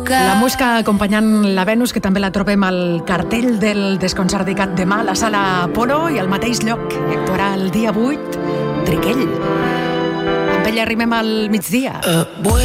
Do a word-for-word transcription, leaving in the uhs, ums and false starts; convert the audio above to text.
La música acompanyant la Venus, que també la trobem al cartell del Desconcerticat demà a la Sala Apolo i al mateix lloc. I actuarà el dia vuit, Triquell. Amb ella arribem al migdia. Uh,